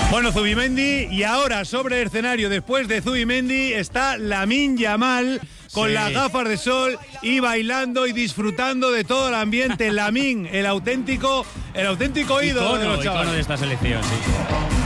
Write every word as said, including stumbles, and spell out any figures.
Bueno, Zubimendi, y ahora sobre el escenario, después de Zubimendi, está Lamine Yamal con sí. las gafas de sol y bailando y disfrutando de todo el ambiente. Lamine, el auténtico, el auténtico ídolo icono, de los chavales. icono de esta selección, sí.